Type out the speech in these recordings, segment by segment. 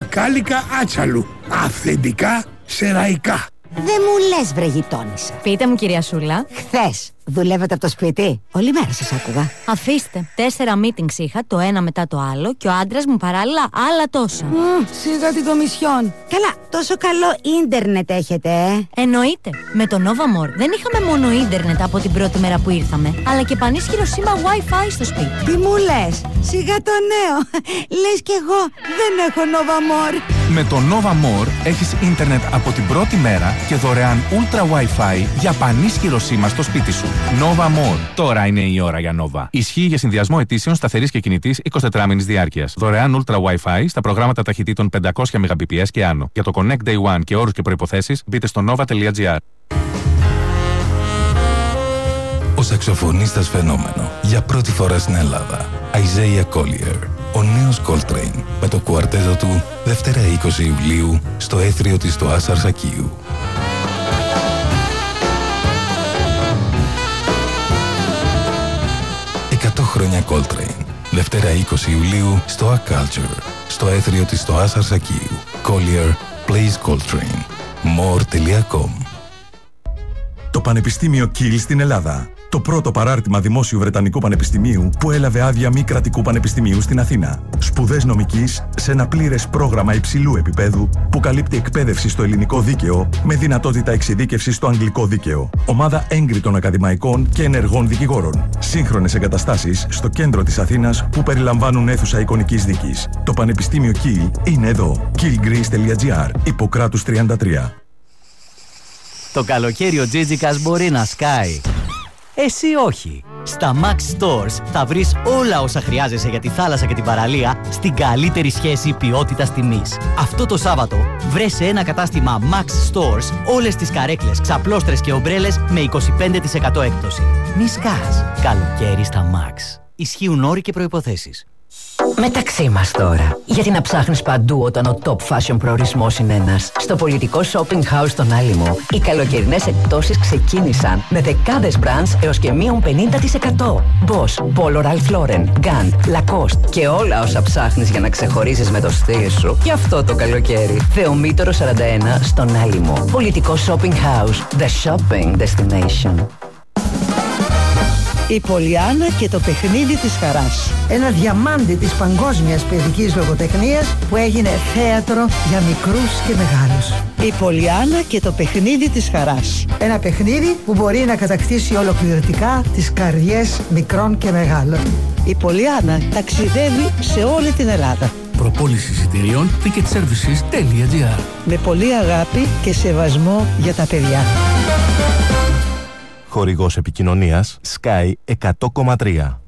μπακάλικα άτσαλου. Αυθεντικά σεραϊκά. Δεν μου λες, βρε γειτόνισσα. Πείτε μου, κυρία Σούλα. Χθες δουλεύετε από το σπίτι? Όλη μέρα σας άκουγα. Αφήστε. 4 meetings είχα, το ένα μετά το άλλο, και ο άντρας μου παράλληλα άλλα τόσα. Σιγά την κομισιόν. Καλά, τόσο καλό ίντερνετ έχετε, Εννοείται. Με το Nova More δεν είχαμε μόνο ίντερνετ από την πρώτη μέρα που ήρθαμε, αλλά και πανίσχυρο σήμα Wi-Fi στο σπίτι. Τι μου λες? Σιγά το νέο. Λες κι εγώ δεν έχω Nova More. Με το Nova More έχεις ίντερνετ από την πρώτη μέρα και δωρεάν Ultra Wi-Fi για πανίσχυρο σήμα στο σπίτι σου. Nova More. Τώρα είναι η ώρα για Nova. Ισχύει για συνδυασμό αιτήσεων σταθερής και κινητής 24 μήνης διάρκειας. Δωρεάν Ultra Wi-Fi στα προγράμματα ταχυτήτων 500 Mbps και άνω. Για το Connect Day One και όρους και προϋποθέσεις μπείτε στο nova.gr. Ο σαξοφωνίστας φαινόμενο για πρώτη φορά στην Ελλάδα. Isaiah Collier. Ο νέος Coltrane με το κουαρτέτο του Δευτέρα 20 Ιουλίου στο Έθριο της Στοάς Αρσακίου. 100 χρόνια Coltrane. Δευτέρα 20 Ιουλίου στο A Culture στο Έθριο της Στοάς Αρσακίου. Collier plays Coltrane. More.com. Το Πανεπιστήμιο Kiel στην Ελλάδα. Το πρώτο παράρτημα δημόσιου Βρετανικού Πανεπιστημίου που έλαβε άδεια μη κρατικού πανεπιστημίου στην Αθήνα. Σπουδές νομικής σε ένα πλήρες πρόγραμμα υψηλού επίπεδου που καλύπτει εκπαίδευση στο ελληνικό δίκαιο με δυνατότητα εξειδίκευσης στο αγγλικό δίκαιο. Ομάδα έγκριτων ακαδημαϊκών και ενεργών δικηγόρων. Σύγχρονες εγκαταστάσεις στο κέντρο της Αθήνας που περιλαμβάνουν αίθουσα εικονικής δίκης. Το Πανεπιστήμιο Kiel είναι εδώ. kielgreece.gr. Ιπποκράτους 33. Το καλοκαίρι ο Τζίτζικας μπορεί να σκάει. Εσύ όχι. Στα Max Stores θα βρεις όλα όσα χρειάζεσαι για τη θάλασσα και την παραλία στην καλύτερη σχέση ποιότητας-τιμής. Αυτό το Σάββατο βρες σε ένα κατάστημα Max Stores όλες τις καρέκλες, ξαπλώστρες και ομπρέλες με 25% έκπτωση. Μη σκάς. Καλοκαίρι στα Max. Ισχύουν όροι και προϋποθέσεις. Μεταξύ μας τώρα. Γιατί να ψάχνεις παντού όταν ο top fashion προορισμός είναι ένας? Στο πολιτικό shopping house στον Άλυμο, οι καλοκαιρινές εκπτώσεις ξεκίνησαν με δεκάδες brands έως και μείον 50%. Boss, Polo Ralph Lauren, Gant, Lacoste και όλα όσα ψάχνεις για να ξεχωρίζεις με το στυλ σου και αυτό το καλοκαίρι. Θεομήτωρο 41 στον Άλυμο. Πολιτικό shopping house. The shopping destination. Η Πολιάννα και το παιχνίδι της χαράς. Ένα διαμάντι της παγκόσμιας παιδικής λογοτεχνίας που έγινε θέατρο για μικρούς και μεγάλους. Η Πολιάννα και το παιχνίδι της χαράς. Ένα παιχνίδι που μπορεί να κατακτήσει ολοκληρωτικά τις καρδιές μικρών και μεγάλων. Η Πολιάννα ταξιδεύει σε όλη την Ελλάδα. Προπόληση εισιτηρίων ticketservices.gr. Με πολύ αγάπη και σεβασμό για τα παιδιά. Χορηγός επικοινωνίας Sky 100,3.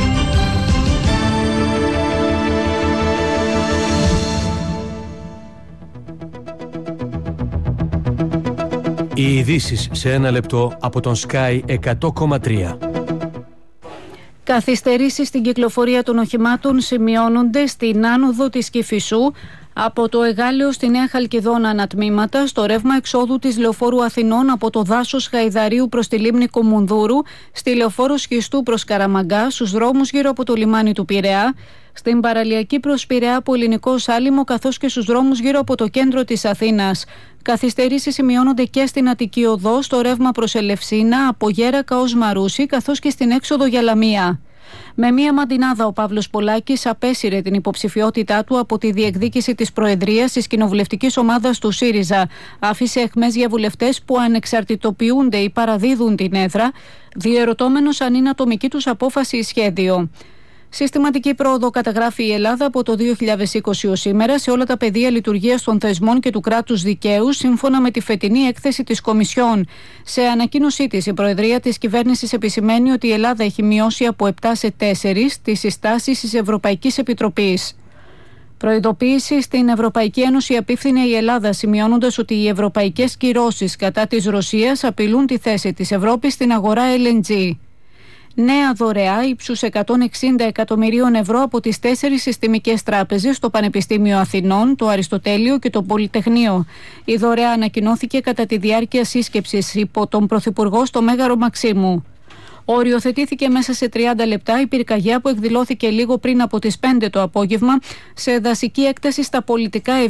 Οι ειδήσεις σε ένα λεπτό από τον Sky 100,3. Καθυστερήσεις στην κυκλοφορία των οχημάτων σημειώνονται στην άνοδο της Κηφισού από το Εγάλεο στη Νέα Χαλκιδόνα ανατμήματα, στο ρεύμα εξόδου της Λεωφόρου Αθηνών από το δάσος Γαϊδαρίου προς τη λίμνη Κομουνδούρου, στη Λεωφόρο Σχιστού προς Καραμαγκά, στους δρόμους γύρω από το λιμάνι του Πειραιά, στην παραλιακή προς Πειραιά από Ελληνικό Σάλιμο, καθώς και στους δρόμους γύρω από το κέντρο της Αθήνας. Καθυστερήσεις σημειώνονται και στην Αττική Οδό, στο ρεύμα προς Ελευσίνα, από Γέρακα ως Μαρούσι, καθώς και στην έξοδο για Λαμία. Με μία μαντινάδα ο Παύλος Πολάκης απέσυρε την υποψηφιότητά του από τη διεκδίκηση της προεδρίας της κοινοβουλευτικής ομάδας του ΣΥΡΙΖΑ. Άφησε αιχμές για βουλευτές που ανεξαρτητοποιούνται ή παραδίδουν την έδρα, διερωτώμενος αν είναι ατομική τους απόφαση ή σχέδιο. Συστηματική πρόοδο καταγράφει η Ελλάδα από το 2020 ως σήμερα σε όλα τα πεδία λειτουργίας των θεσμών και του κράτους δικαίου, σύμφωνα με τη φετινή έκθεση της Κομισιόν. Σε ανακοίνωσή της, η Προεδρία της Κυβέρνησης επισημαίνει ότι η Ελλάδα έχει μειώσει από 7 σε 4 τις συστάσεις της Ευρωπαϊκής Επιτροπής. Προειδοποίηση στην Ευρωπαϊκή Ένωση απίφθινε η Ελλάδα, σημειώνοντας ότι οι ευρωπαϊκές κυρώσεις κατά της Ρωσίας απειλούν τη θέση της Ευρώπης στην αγορά LNG. Νέα δωρεά ύψους 160 εκατομμυρίων ευρώ από τις 4 συστημικές τράπεζες, το Πανεπιστήμιο Αθηνών, το Αριστοτέλειο και το Πολυτεχνείο. Η δωρεά ανακοινώθηκε κατά τη διάρκεια σύσκεψης υπό τον Πρωθυπουργό στο Μέγαρο Μαξίμου. Οριοθετήθηκε μέσα σε 30 λεπτά η πυρκαγιά που εκδηλώθηκε λίγο πριν από τις 5 το απόγευμα σε δασική έκταση στα πολιτικά